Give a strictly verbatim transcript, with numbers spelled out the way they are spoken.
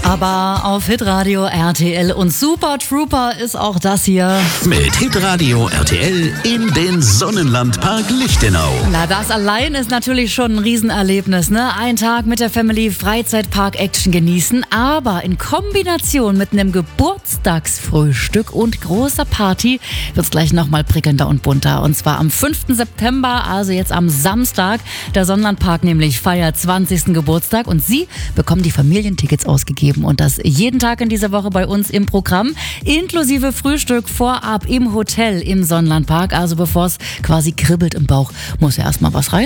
Aber auf Hitradio R T L und Super Trooper ist auch das hier. Mit Hitradio R T L in den Sonnenlandpark Lichtenau. Na, das allein ist natürlich schon ein Riesenerlebnis, ne? Ein Tag mit der Family Freizeitpark-Action genießen, aber in Kombination mit einem Geburtstagsfrühstück und großer Party wird's gleich nochmal prickelnder und bunter. Und zwar am fünften September, also jetzt am Samstag. Der Sonnenlandpark nämlich feiert zwanzigsten Geburtstag und Sie bekommen die Familientickets ausgegeben. Und das jeden Tag in dieser Woche bei uns im Programm, inklusive Frühstück vorab im Hotel im Sonnenlandpark. Also bevor es quasi kribbelt im Bauch, muss ja erstmal was rein.